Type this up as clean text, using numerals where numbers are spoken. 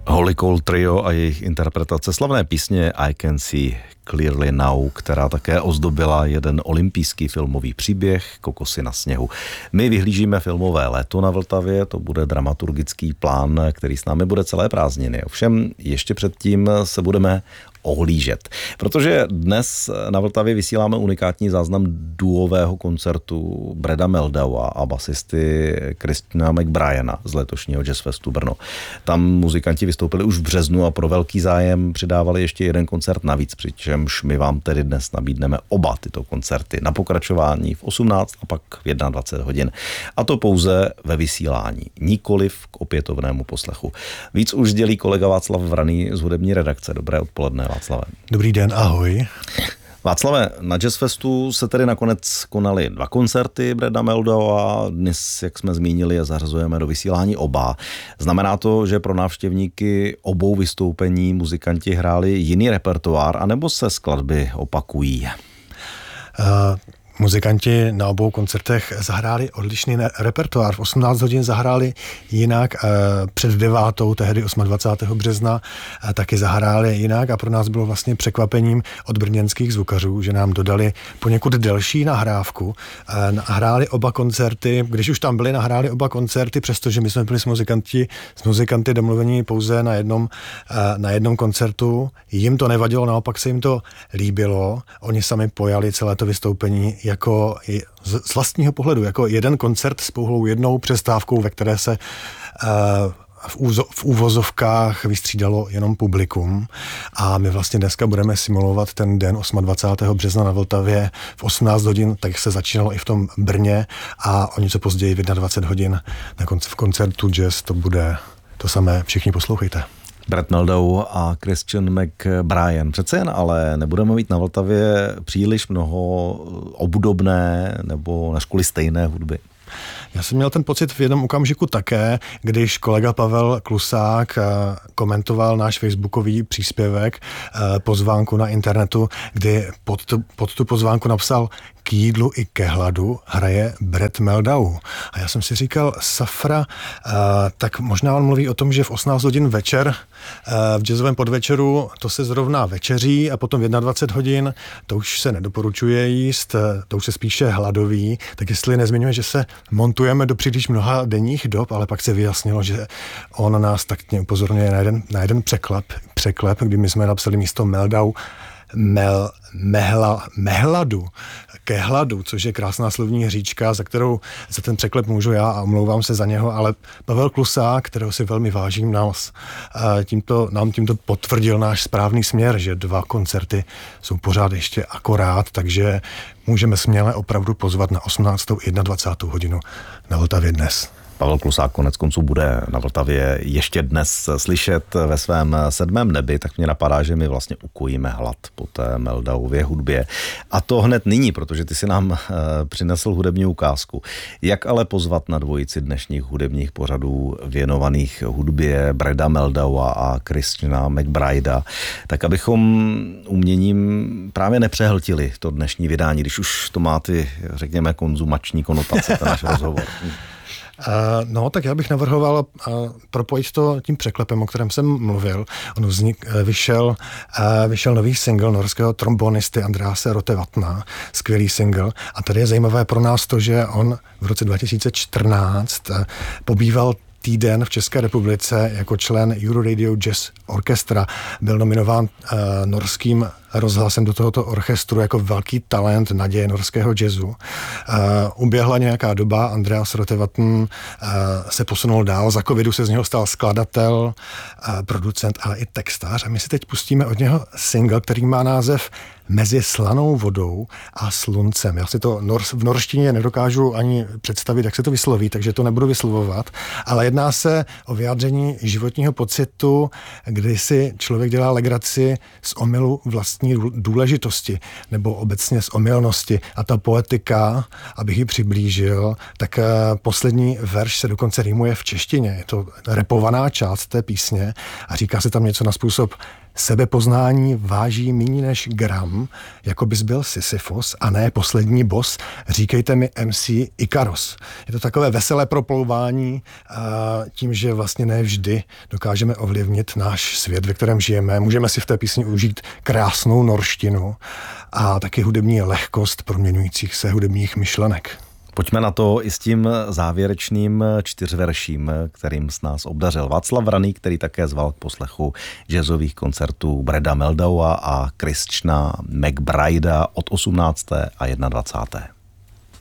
Holly Cole Trio a jejich interpretace slavné písně I Can See Clearly Now, která také ozdobila jeden olympijský filmový příběh Kokosy na sněhu. My vyhlížíme filmové léto na Vltavě, to bude dramaturgický plán, který s námi bude celé prázdniny. Ovšem ještě předtím se budeme ohlížet. Protože dnes na Vltavě vysíláme unikátní záznam duového koncertu Brada Meldaua a basisty Christina McBryana z letošního Jazzfestu Brno. Tam muzikanti vystoupili už v březnu a pro velký zájem přidávali ještě jeden koncert navíc, přičemž my vám tedy dnes nabídneme oba tyto koncerty na pokračování v 18 a pak v 21 hodin. A to pouze ve vysílání, nikoliv k opětovnému poslechu. Víc už sdělí kolega Václav Vraný z hudební redakce. Dobré odpoledne, Václave. Dobrý den, ahoj. Václave, na Jazzfestu se tedy nakonec konaly 2 koncerty Brada Meldaua a dnes, jak jsme zmínili, je zařazujeme do vysílání oba. Znamená to, že pro návštěvníky obou vystoupení muzikanti hráli jiný repertoár, anebo se skladby opakují? Muzikanti na obou koncertech zahráli odlišný repertoár. V 18 hodin zahráli jinak, před 9. tehdy 28. března taky zahráli jinak a pro nás bylo vlastně překvapením od brněnských zvukařů, že nám dodali poněkud delší nahrávku. Hráli oba koncerty, když už tam byli, nahráli oba koncerty, přestože my jsme byli s muzikanty domluvení pouze na jednom koncertu. Jim to nevadilo, naopak se jim to líbilo. Oni sami pojali celé to vystoupení jako z vlastního pohledu, jako jeden koncert s pouhou jednou přestávkou, ve které se v úvozovkách vystřídalo jenom publikum. A my vlastně dneska budeme simulovat ten den 28. března na Vltavě v 18 hodin, tak se začínalo i v tom Brně a o něco později v 21 hodin v koncertu Jazz to bude to samé. Všichni poslouchejte. Brad Meldau a Christian McBryan. Přece jen ale nebudeme mít na Vltavě příliš mnoho obdobné nebo na školy stejné hudby. Já jsem měl ten pocit v jednom okamžiku také, když kolega Pavel Klusák komentoval náš facebookový příspěvek, pozvánku na internetu, kdy pod tu pozvánku napsal: k jídlu i ke hladu hraje Brad Meldau. A já jsem si říkal, safra, tak možná on mluví o tom, že v 18 hodin večer v jazzovém podvečeru to se zrovna večeří a potom v 21 hodin to už se nedoporučuje jíst, to už se spíše hladoví, tak jestli nezmiňuje, že se montujeme do příliš mnoha denních dob, ale pak se vyjasnilo, že on nás taktně upozorňuje na jeden překlep, kdy my jsme napsali místo Meldau mehladu, ke hladu, což je krásná slovní hříčka, za ten překlep můžu já a omlouvám se za něho, ale Pavel Klusák, kterého si velmi vážím, nám tímto potvrdil náš správný směr, že 2 koncerty jsou pořád ještě akorát, takže můžeme směle opravdu pozvat na 18. 21. hodinu na Vltavě dnes. Pavel Klusák konec konců bude na Vltavě ještě dnes slyšet ve svém 7. nebi, tak mě napadá, že my vlastně ukojíme hlad po té Meldauvě hudbě. A to hned nyní, protože ty si nám přinesl hudební ukázku. Jak ale pozvat na dvojici dnešních hudebních pořadů věnovaných hudbě Brada Meldaua a Christina McBryana, tak abychom uměním právě nepřehltili to dnešní vydání, když už to má ty, řekněme, konzumační konotace, ten náš rozhovor. No, tak já bych navrhoval propojit to tím překlepem, o kterém jsem mluvil. Vyšel nový single norského trombonisty Andrease Rotevatna, skvělý single. A tady je zajímavé pro nás to, že on v roce 2014 pobýval týden v České republice jako člen Euroradio Jazz Orchestra. Byl nominován norským rozhlasem do tohoto orchestru jako velký talent, naděje norského jazzu. Uběhla nějaká doba, Andreas Rotevatn se posunul dál, za covidu se z něho stal skladatel, producent, ale i textář. A my si teď pustíme od něho single, který má název Mezi slanou vodou a sluncem. Já si to v norštině nedokážu ani představit, jak se to vysloví, takže to nebudu vyslovovat, ale jedná se o vyjádření životního pocitu, kdy si člověk dělá legraci z omylu vlastní důležitosti nebo obecně z omylnosti. A ta poetika, abych ji přiblížil, tak poslední verš se dokonce rýmuje v češtině. Je to rapovaná část té písně a říká se tam něco na způsob: Sebepoznání váží méně než gram, jako bys byl Sisyfos a ne poslední boss. Říkejte mi MC Ikaros. Je to takové veselé proplouvání tím, že vlastně ne vždy dokážeme ovlivnit náš svět, ve kterém žijeme. Můžeme si v té písni užít krásnou norštinu a taky hudební lehkost proměňujících se hudebních myšlenek. Pojďme na to i s tím závěrečným 4verším, kterým s nás obdařil Václav Vraný, který také zval k poslechu jazzových koncertů Breda Meldaua a Christiana McBridea od 18. a 21.